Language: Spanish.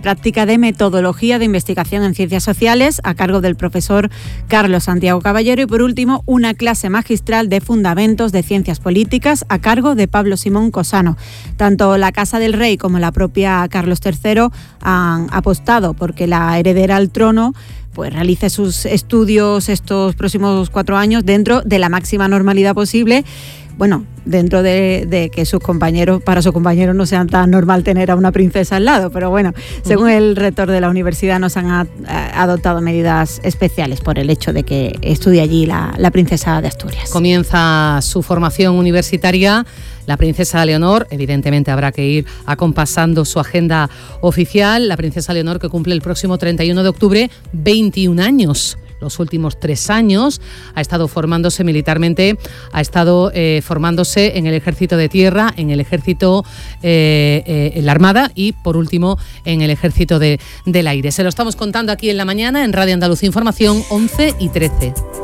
práctica de metodología de investigación en ciencias sociales a cargo del profesor Carlos Santiago Caballero y, por último, una clase magistral de fundamentos de ciencias políticas a cargo de Pablo Simón Cosano. Tanto la Casa del Rey como la propia Carlos III han apostado porque la heredera al trono pues realice sus estudios estos próximos 4 años dentro de la máxima normalidad posible. Bueno, dentro de que para sus compañeros no sea tan normal tener a una princesa al lado, pero bueno, según el rector de la universidad nos han adoptado medidas especiales por el hecho de que estudie allí la princesa de Asturias. Comienza su formación universitaria la princesa Leonor. Evidentemente habrá que ir acompasando su agenda oficial. La princesa Leonor, que cumple el próximo 31 de octubre 21 años. Los últimos 3 años ha estado formándose militarmente, ha estado formándose en el Ejército de Tierra, en el Ejército, en la Armada y, por último, en el Ejército del Aire. Se lo estamos contando aquí en la mañana en Radio Andalucía Información, 11:13.